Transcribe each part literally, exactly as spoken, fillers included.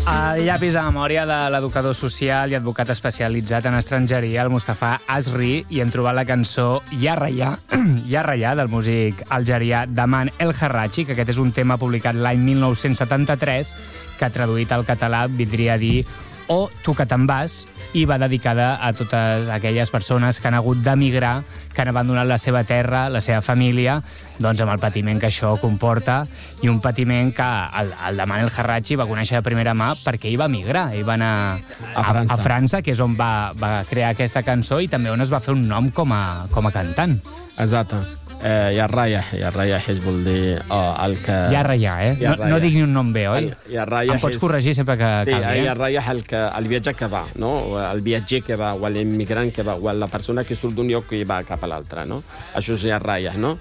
El llapis de memòria de l'educador social i advocat especialitzat en estrangeria, el Mustafa Asri, i hem trobat la cançó Ya Raya, Ya Raya, del músic algerià Daman El Harrachi, que aquest és un tema publicat l'any mil nou-cents setanta-tres, que traduït al català vindria a dir O tu que te'n vas, i va dedicada a totes aquelles persones que han hagut d'emigrar, que han abandonat la seva terra, la seva família, doncs amb el patiment que això comporta, i un patiment que el, el Daman El Harrachi va conèixer de primera mà perquè ell va emigrar, ell va anar a, a, França. a França, que és on va, va crear aquesta cançó i també on es va fer un nom com a, com a cantant. Exacte. Eh, Ya Raya, Ya Raya és vol dir oh, el que... Ya Raya, eh? No, no dic ni un nom bé, oi? Ya Raya em pots és... corregir sempre que sí, calgui, eh? Ya Raya és el, que, el viatge que va, no? El viatger que va, o l'immigrant que va, o la persona que surt d'un lloc i va cap a l'altre, no? Això és Ya Raya, no?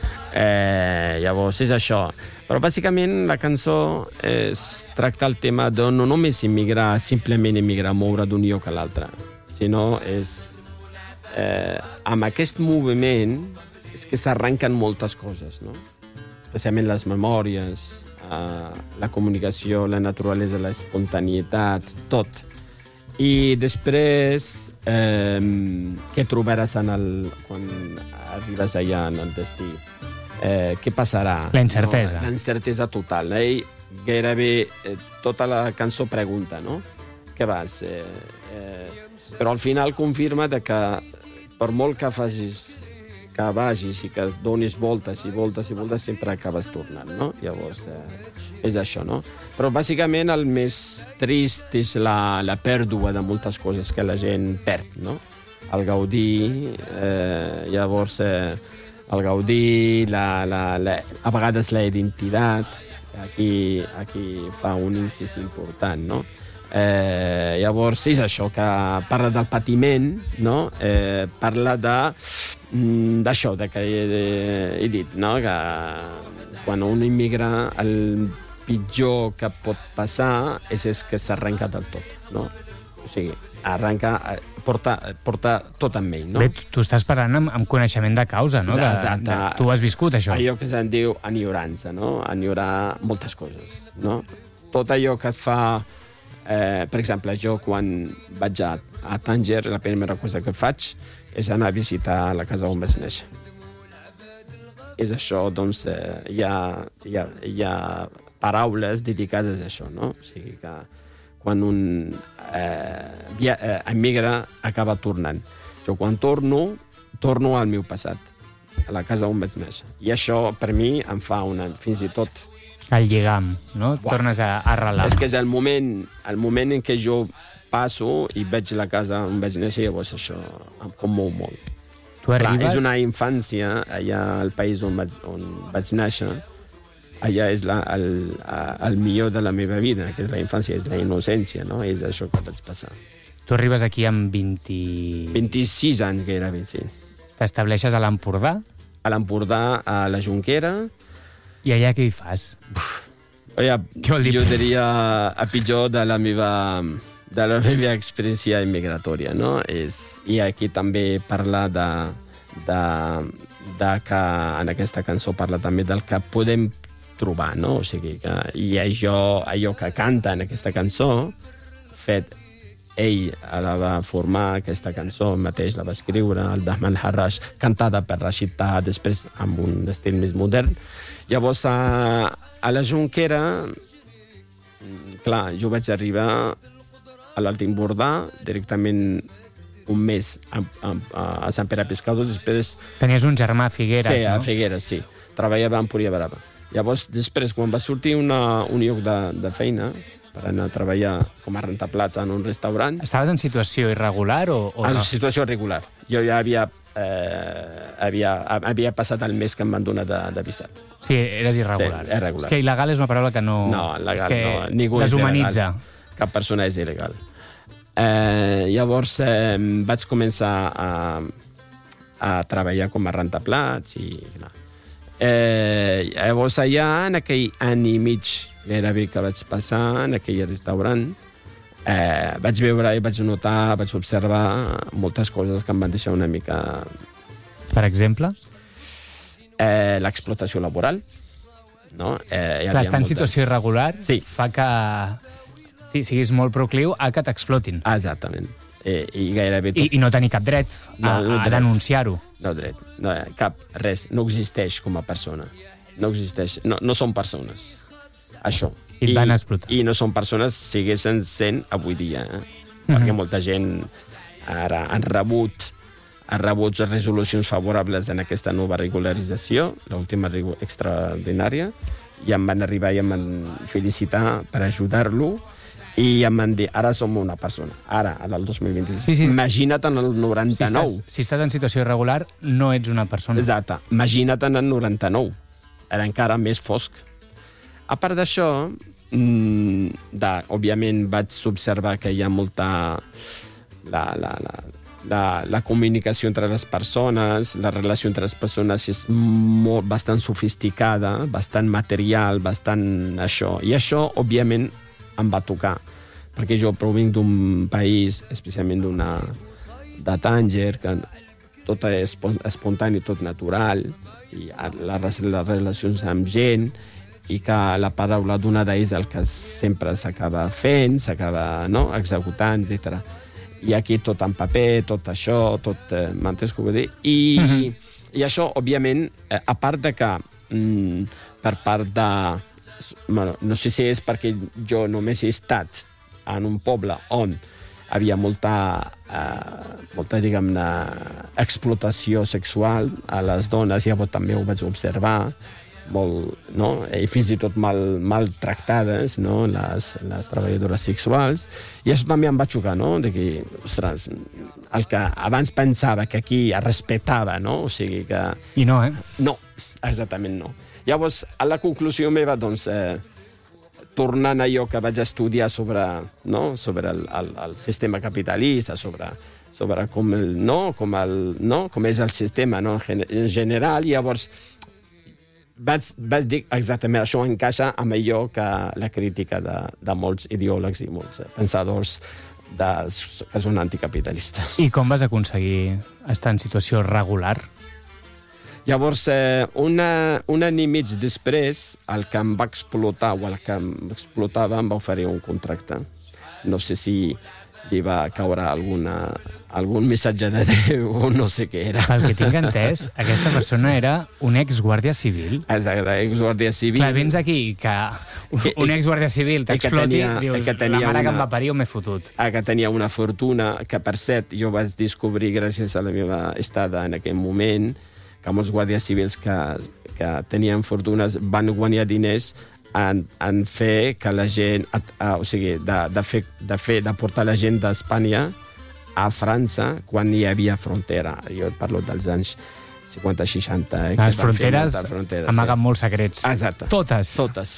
Eh, llavors, és això. Però, bàsicament, la cançó és tracta el tema de no només immigrar, simplement immigrar, moure d'un lloc a l'altre, sinó és... Eh, amb aquest moviment és que s'arrenquen moltes coses, no? Especialment les memòries, eh, la comunicació, la naturalesa, la espontaneïtat, tot. I després, eh, què trobaràs en el, quan arribes allà en el destí? Eh, què passarà? La incertesa. No? La incertesa total. Ell gairebé eh, tota la cançó pregunta, no? Què vas? Eh, eh, però al final confirma de que per molt que facis que vagis i que donis voltes i voltes i voltes, sempre acabes tornant, no? Llavors, eh, és això, no? Però, bàsicament, el més trist és la, la pèrdua de moltes coses que la gent perd, no? El gaudir, eh, llavors, eh, el gaudir, la, la, la, a vegades la identitat, aquí, aquí fa un incís important, no? Eh, llavors, és això, que parla del patiment, no? Eh, parla de d'això, de que he, he dit, no? Que quan un immigra, el pitjor que pot passar és, és que s'arrenca del tot, no? O sigui, arrenca, porta, porta tot amb ell, no? Bé, tu, tu estàs parlant amb, amb coneixement de causa, no? Exacte. De, de, tu has viscut això. Allò que se'n diu enyorança, no? Enyorar moltes coses, no? Tot allò que et fa... Eh, per exemple, jo quan vaig a, a Tànger, la primera cosa que faig és anar a visitar la casa on vaig néixer. És això, doncs, eh, hi, ha, hi, ha, hi ha paraules dedicades a això, no? O sigui que quan un eh, via, eh, emigra, acaba tornant. Jo quan torno, torno al meu passat, a la casa on vaig néixer. I això, per mi, em fa una, fins i tot... El lligam, no? Uau. Tornes a, a arrelar. És que és el moment, el moment en què jo passo i veig la casa on vaig néixer, llavors això em commou molt. Tu arribes... Clar, és una infància allà al país on vaig, on vaig néixer. Allà és la, el, el millor de la meva vida, que és la infància, és la innocència, no? És això que vaig passar. Tu arribes aquí amb vint... vint-i-sis anys gairebé, sí. T'estableixes a l'Empordà? A l'Empordà, a la Jonquera. I allà què hi fas? Oia, jo diria a pitjor de la meva, de la meva experiència immigratòria, no? És, i aquí també parla de, de, de que en aquesta cançó parla també del que podem trobar, no? O sigui, que, i allò, allò que canta en aquesta cançó, fet, ell la va formar, aquesta cançó mateix la va escriure, el Daman Harrash, cantada per Rashid Taha, després amb un estil més modern. Llavors, a, a la Jonquera, clar, jo vaig arribar a l'Empordà directament un mes a, a, a Sant Pere Pescador, després... Tenies un germà a Figueres, sí, no? Sí, a Figueres, sí. Treballava a Empúria Brava. Llavors, després, quan va sortir una, un lloc de, de feina, per anar a treballar com a rentaplats en un restaurant... Estaves en situació irregular o, o en no? En situació regular. Jo ja havia, eh, havia, havia passat el mes que em van donar de, de visat. Sí, eres irregular. Sí, irregular. És que il·legal és una paraula que no... No, legal és que no. Ningú deshumanitza. és il·legal. Cap persona és il·legal. Eh, llavors eh, vaig començar a, a treballar com a rentaplats i... Clar. Eh, llavors allà, en aquell any i mig gairebé que vaig passar en aquell restaurant, eh, vaig veure i vaig notar, vaig observar moltes coses que em van deixar una mica... Per exemple? Eh, l'explotació laboral. No? Eh, Clar, estar en molta... situació irregular sí. fa que siguis molt procliu a que t'explotin. Exactament. Eh, I gairebé tot. I, I no tenir cap dret a, No, no a dret. denunciar-ho. No dret, no, cap, res. No existeix com a persona. No existeix. No, no són persones. Això. I et van explotar. I no són persones, segueixen sent avui dia. Eh? Mhm. Perquè molta gent ara han rebut ha rebut resolucions favorables en aquesta nova regularització, l'última extraordinària, i em van arribar i em van felicitar per ajudar-lo, i em van dir, ara som una persona, ara, ara el dos mil vint-i-sis. Sí, sí. Imagina't en el noranta-nou. Si estàs, si estàs en situació irregular, no ets una persona. Exacte. Imagina't en el noranta-nou. Era encara més fosc. A part d'això, mm, de, òbviament vaig observar que hi ha molta... La, la, la, la, la comunicació entre les persones, la relació entre les persones és molt, bastant sofisticada, bastant material, bastant això. I això, òbviament, em va tocar, perquè jo provinc d'un país, especialment d'una de Tànger, que tot és espontani, tot natural, i les, les relacions amb gent, i que la paraula donada és el que sempre s'acaba fent, s'acaba no? executant, etcètera. I aquí tot en paper, tot això, tot... Eh, m'entens què vull dir? I, mm-hmm. I això, òbviament, eh, a part de que mm, per part de... Bueno, no sé si és perquè jo només he estat en un poble on havia molta, eh, molta diguem-ne, explotació sexual a les dones, llavors també ho vaig observar, molt, no? I fins i tot mal, maltractades, no? les, les treballadores sexuals, i això també em va xocar, no? De que, ostres, el que abans pensava que aquí es respectava, no? O sigui que... I no, eh? No, exactament no. Llavors, a la conclusió meva, doncs, eh, tornant a allò que vaig estudiar sobre, no? sobre el, el, el sistema capitalista, sobre, sobre com, el, no? Com, el, no? com és el sistema no? en general, llavors vaig, vaig dir exactament això encaixa amb allò que la crítica de, de molts ideòlegs i molts pensadors de, que són anticapitalistes. I com vas aconseguir estar en situació regular? Llavors, eh, una, un any i mig després, el que em va explotar, o el que em explotava, em va oferir un contracte. No sé si li va caure alguna, algun missatge de Déu o no sé què era. Pel que tinc entès, aquesta persona era un exguàrdia civil. Exacte, exguàrdia civil. Clar, vens aquí que un exguàrdia civil t'exploti, dius, que tenia la mare una, que em va parir o m'he fotut. Que tenia una fortuna, que per cert jo vaig descobrir gràcies a la meva estada en aquell moment, que molts guàrdies civils que, que tenien fortunes van guanyar diners en, en fer que la gent, a, o sigui, de, de, fer, de, fer, de portar la gent d'Espanya a França quan hi havia frontera. Jo parlo dels anys cinquanta seixanta. Eh, les fronteres, fronteres amaguen sí. molts secrets. Exacte. Totes. Totes.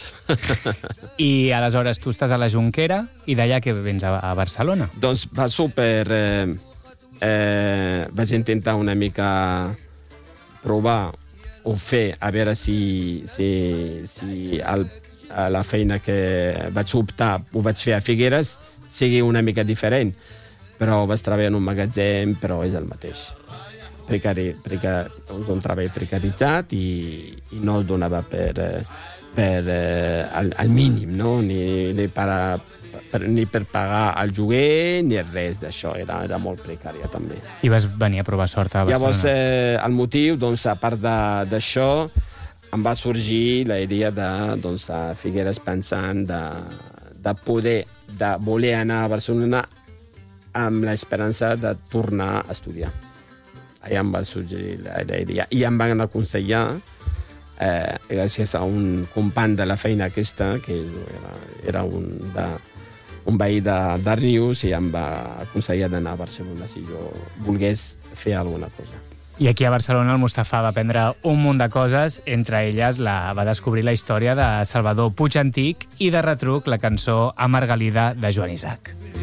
I aleshores tu estàs a la Jonquera i d'allà que vens a, a Barcelona? Doncs va super... Eh, eh, vaig intentar una mica provar o fer, a veure si, si, si el, la feina que vaig optar ho vaig fer a Figueres sigui una mica diferent. Però vaig treballar en un magatzem, però és el mateix. Precari, precari, un treball precaritzat i, i no el donava per, per eh, el, el mínim, no? Ni, ni, per, per, ni per pagar el lloguer ni res d'això. Era, era molt precària, també. I vas venir a provar sort a Barcelona. Llavors, eh, el motiu, doncs, a part d'això, em va sorgir la idea de, doncs, a Figueres pensant de, de poder, de voler anar a Barcelona amb l'esperança de tornar a estudiar. Allà em va sorgir la, la idea. I em van aconsellar, eh, gràcies a un company de la feina aquesta, que era, era un, de, un veí de Darnius, i em va aconsellar d'anar a Barcelona si jo volgués fer alguna cosa. I aquí a Barcelona el Mustafà va aprendre un munt de coses, entre elles la, va descobrir la història de Salvador Puig Antic i de retruc la cançó A Margalida de Joan Isaac.